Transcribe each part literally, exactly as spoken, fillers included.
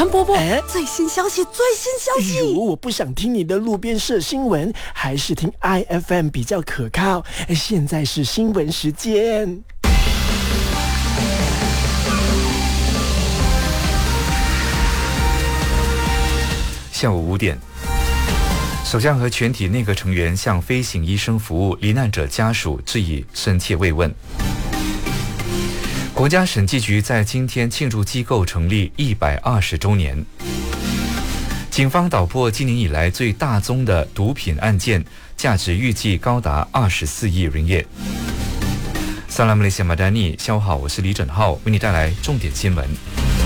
谭伯伯， 哎， 最新消息，最新消息！ 如我不想听你的路边社新闻，还是听 I F M 比较可靠。现在是新闻时间。 下午五点，首相和全体内阁成员向飞行医生服务罹难者家属致以深切慰问。国家审计局在今天庆祝机构成立一百二十周年。警方捣破今年以来最大宗的毒品案件，价值预计高达二十四亿ringgit耶。萨拉姆雷西亚马丹尼，下午好，我是李枕浩，为你带来重点新闻。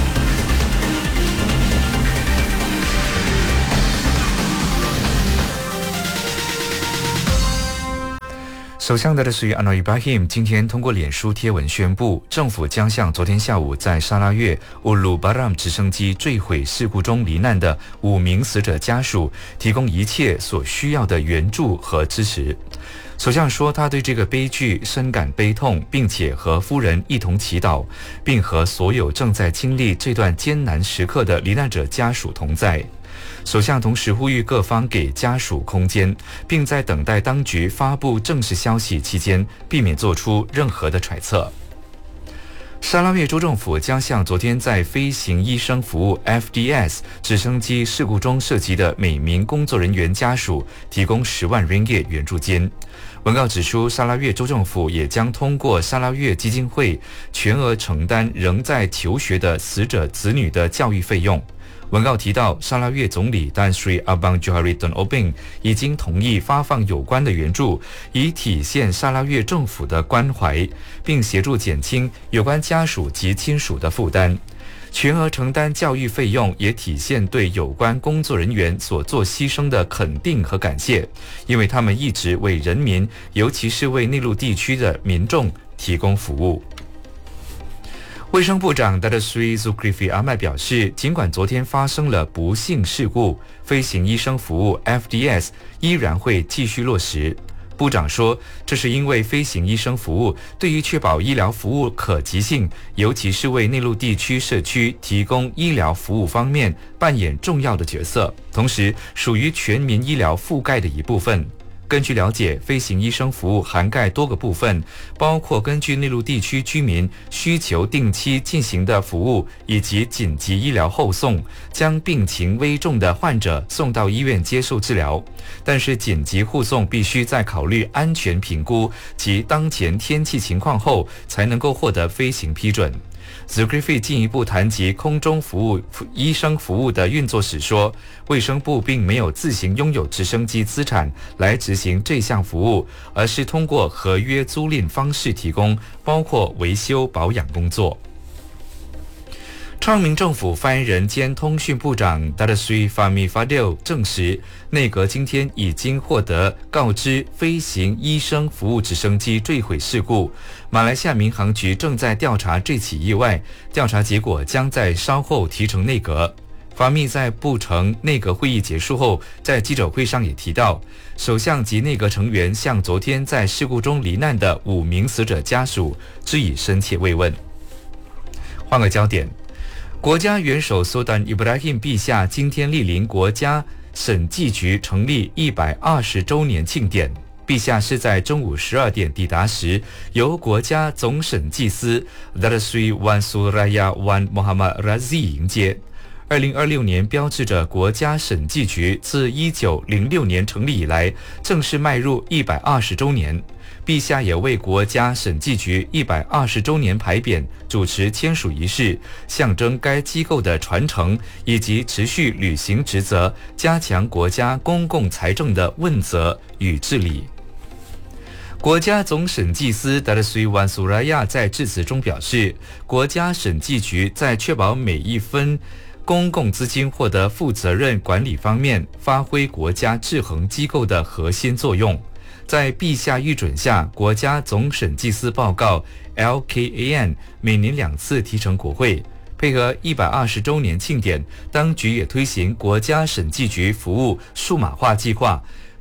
首相达斯于安诺伊巴希姆今天通过脸书贴文宣布，政府将向昨天下午在沙拉越乌鲁巴拉姆直升机坠毁事故中罹难的五名死者家属提供一切所需要的援助和支持。首相说，他对这个悲剧深感悲痛，并且和夫人一同祈祷，并和所有正在经历这段艰难时刻的罹难者家属同在。首相同时呼吁各方给家属空间，并在等待当局发布正式消息期间，避免做出任何的揣测。沙拉越州政府将向昨天在飞行医生服务 F D S 直升机事故中涉及的每名工作人员家属提供十万 ringgit 援助金。文告指出，沙拉越州政府也将通过沙拉越基金会全额承担仍在求学的死者子女的教育费用。文告提到，沙拉越总理丹斯里阿邦朱哈里顿欧宾已经同意发放有关的援助，以体现沙拉越政府的关怀，并协助减轻有关家属及亲属的负担。全额承担教育费用也体现对有关工作人员所做牺牲的肯定和感谢，因为他们一直为人民，尤其是为内陆地区的民众提供服务。卫生部长 Datuk Seri Zulkifli Ahmad 表示，尽管昨天发生了不幸事故，飞行医生服务 F D S 依然会继续落实。部长说，这是因为飞行医生服务对于确保医疗服务可及性，尤其是为内陆地区社区提供医疗服务方面扮演重要的角色，同时属于全民医疗覆盖的一部分。根据了解，飞行医生服务涵盖多个部分，包括根据内陆地区居民需求定期进行的服务，以及紧急医疗后送，将病情危重的患者送到医院接受治疗。但是紧急护送必须在考虑安全评估及当前天气情况后，才能够获得飞行批准。Zulkifli 进一步谈及空中服务医生服务的运作时说，卫生部并没有自行拥有直升机资产来执行这项服务，而是通过合约租赁方式提供，包括维修保养工作。昌明政府发言人兼通讯部长 Datuk Seri Fahmi Fadil 证实，内阁今天已经获得告知飞行医生服务直升机坠毁事故，马来西亚民航局正在调查这起意外，调查结果将在稍后提呈内阁。法密在部成内阁会议结束后，在记者会上也提到，首相及内阁成员向昨天在事故中罹难的五名死者家属致以深切慰问。换个焦点，国家元首苏丹伊布拉欣陛下今天莅临国家审计局成立一百二十周年庆典。陛下是在中午十二点抵达时，由国家总审计司 Datuk Seri Wan Suraya Wan Muhammad Razi 迎接。二零二六年标志着国家审计局自一九零六年成立以来，正式迈入一百二十周年。陛下也为国家审计局一百二十周年牌匾主持签署仪式，象征该机构的传承以及持续履行职责，加强国家公共财政的问责与治理。国家总审计司 Datuk Seri Wan Suraya 在致辞中表示，国家审计局在确保每一分公共资金获得负责任管理方面，发挥国家制衡机构的核心作用。在陛下预准下，国家总审计司报告 L K A N 每年两次提呈国会。配合一百二十周年庆典，当局也推行国家审计局服务数码化计划，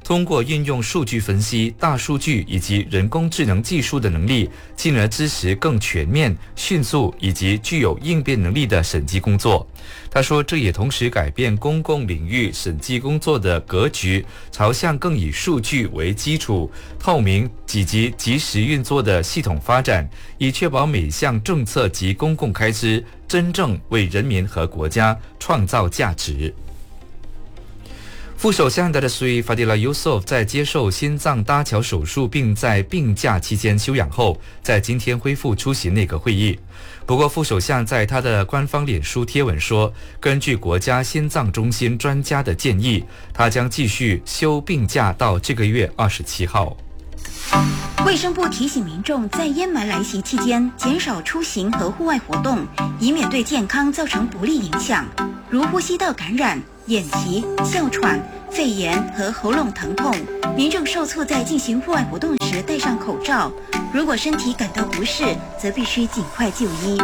通过运用数据分析、大数据以及人工智能技术的能力，进而支持更全面、迅速以及具有应变能力的审计工作。他说，这也同时改变公共领域审计工作的格局，朝向更以数据为基础、透明以及及时运作的系统发展，以确保每项政策及公共开支真正为人民和国家创造价值。副首相达斯瑞法迪拉尤索夫在接受心脏搭桥手术并在病假期间休养后，在今天恢复出席内阁会议。不过，副首相在他的官方脸书贴文说，根据国家心脏中心专家的建议，他将继续休病假到这个月二十七号。 卫生部提醒民众在烟霾来袭期间减少出行和户外活动，以免对健康造成不利影响，如呼吸道感染、眼疾、哮喘、肺炎和喉咙疼痛。民众受促在进行户外活动时戴上口罩，如果身体感到不适，则必须尽快就医。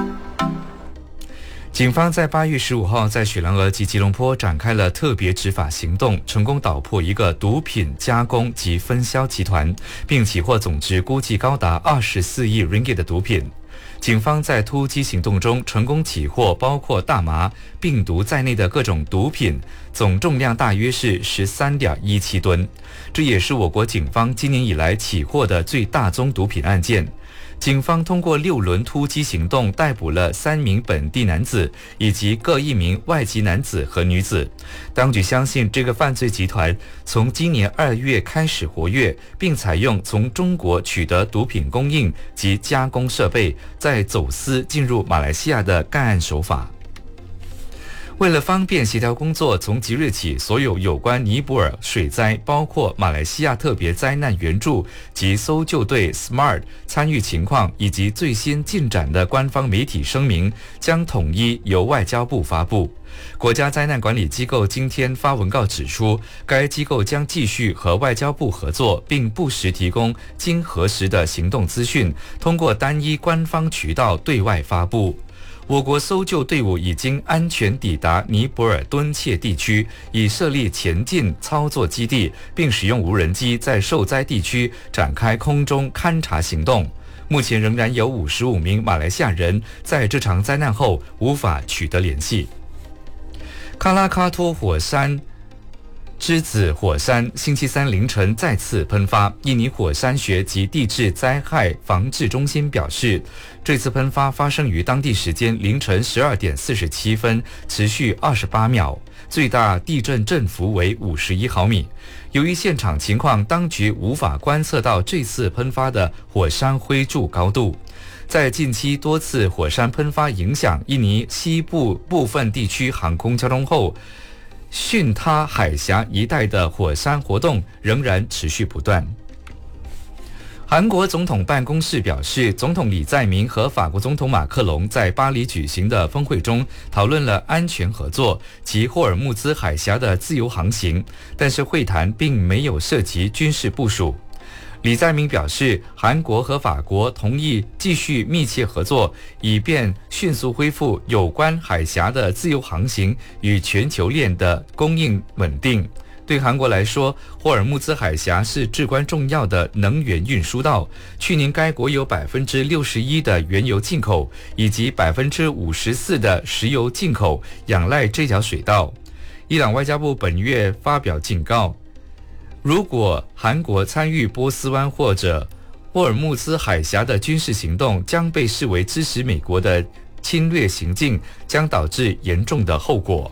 警方在八月十五号在雪兰莪及吉隆坡展开了特别执法行动，成功捣破一个毒品加工及分销集团，并起获总值估计高达二十四亿 ringgit 的毒品。警方在突击行动中成功起获包括大麻、病毒在内的各种毒品，总重量大约是 十三点一七吨。这也是我国警方今年以来起获的最大宗毒品案件。警方通过六轮突击行动逮捕了三名本地男子以及各一名外籍男子和女子。当局相信这个犯罪集团从今年二月开始活跃，并采用从中国取得毒品供应及加工设备，再走私进入马来西亚的干案手法。为了方便协调工作，从即日起，所有有关尼泊尔水灾，包括马来西亚特别灾难援助及搜救队 S M A R T 参与情况以及最新进展的官方媒体声明，将统一由外交部发布。国家灾难管理机构今天发文告指出，该机构将继续和外交部合作，并不时提供经核实的行动资讯，通过单一官方渠道对外发布。我国搜救队伍已经安全抵达尼泊尔敦切地区，已设立前进操作基地，并使用无人机在受灾地区展开空中勘察行动。目前仍然有五十五名马来西亚人在这场灾难后无法取得联系。卡拉卡托火山之子火山星期三凌晨再次喷发，印尼火山学及地质灾害防治中心表示，这次喷发发生于当地时间凌晨十二点四十七分，持续二十八秒，最大地震振幅为五十一毫米。由于现场情况，当局无法观测到这次喷发的火山灰柱高度。在近期多次火山喷发影响印尼西部部分地区航空交通后，巽他海峡一带的火山活动仍然持续不断。韩国总统办公室表示，总统李在明和法国总统马克龙在巴黎举行的峰会中讨论了安全合作及霍尔木兹海峡的自由航行，但是会谈并没有涉及军事部署。李在明表示，韩国和法国同意继续密切合作，以便迅速恢复有关海峡的自由航行与全球链的供应稳定。对韩国来说，霍尔木兹海峡是至关重要的能源运输道。去年该国有 百分之六十一 的原油进口以及 百分之五十四 的石油进口仰赖这条水道。伊朗外交部本月发表警告，如果韩国参与波斯湾或者霍尔木兹海峡的军事行动，将被视为支持美国的侵略行径，将导致严重的后果。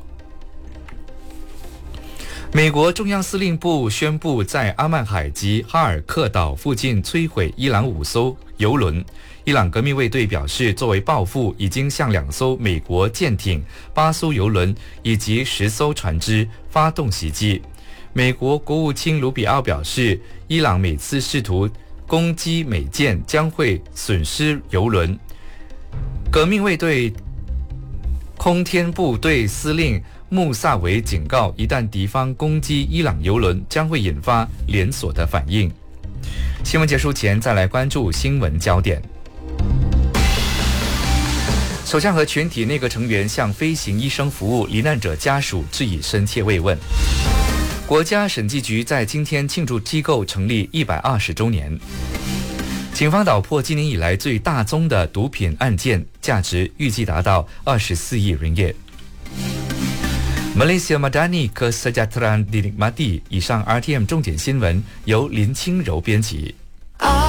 美国中央司令部宣布，在阿曼海及哈尔克岛附近摧毁伊朗五艘油轮。伊朗革命卫队表示，作为报复，已经向两艘美国舰艇、八艘油轮以及十艘船只发动袭击。美国国务卿卢比奥表示，伊朗每次试图攻击美舰将会损失油轮。革命卫队空天部队司令穆萨维警告，一旦敌方攻击伊朗油轮，将会引发连锁的反应。新闻结束前，再来关注新闻焦点。首相和全体内阁成员向飞行医生服务罹难者家属致以深切慰问。 国家审计局在今天庆祝机构成立一百二十周年。警方捣破今年以来最大宗的毒品案件，价值预计达到二十四亿ringgit。Malaysia Madani Kesejahteraan Dinikmati。以上 R T M 重点新闻由林清柔编辑。